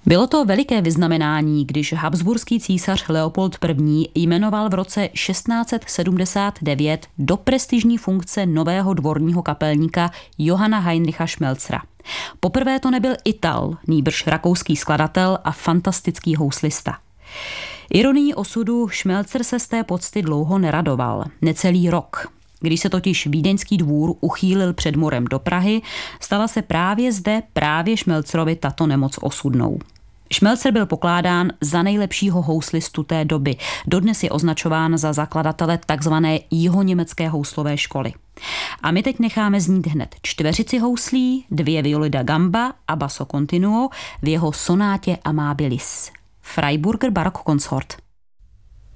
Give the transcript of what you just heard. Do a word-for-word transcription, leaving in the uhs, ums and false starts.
Bylo to veliké vyznamenání, když habsburský císař Leopold I. jmenoval v roce šestnáct set sedmdesát devět do prestižní funkce nového dvorního kapelníka Johanna Heinricha Schmelzera. Poprvé to nebyl Ital, nýbrž rakouský skladatel a fantastický houslista. Ironií osudu Schmelzer se z té pocty dlouho neradoval, necelý rok. Když se totiž vídeňský dvůr uchýlil před morem do Prahy, stala se právě zde právě Schmelzerovi tato nemoc osudnou. Schmelzer byl pokládán za nejlepšího houslistu té doby. Dodnes je označován za zakladatele takzvané jihoněmecké houslové školy. A my teď necháme znít hned čtveřici houslí, dvě violi da gamba a basso continuo v jeho sonátě Amabilis. Freiburger Barock Consort.